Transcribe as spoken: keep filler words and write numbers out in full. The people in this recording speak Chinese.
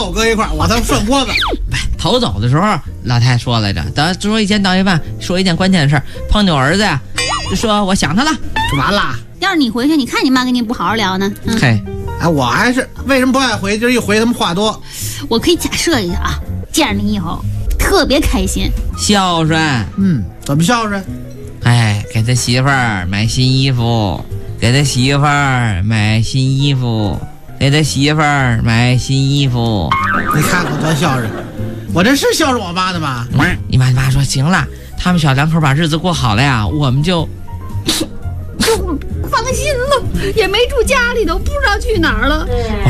我搁一块儿，我当涮锅子。 头走的时候，老太太说来着，等说一天到一半，说一件关键的事儿，碰见我儿子呀，就说我想他了， 就完了。 要是你回去，你看你妈跟你不好好聊呢。嗯、 嘿， 哎，我还是为什么不爱回？就是一回他们话多。 我可以假设一下啊，见着你以后特别开心， 孝顺。 嗯，怎么孝顺？ 哎，给他媳妇儿买新衣服，给他媳妇儿买新衣服，给他媳妇儿买新衣服。 你看我多孝顺，我这是孝顺我妈的吗？ 你妈你妈说行了，他们小两口把日子过好了呀，我们就就放心了，也没住家里头，不知道去哪儿了。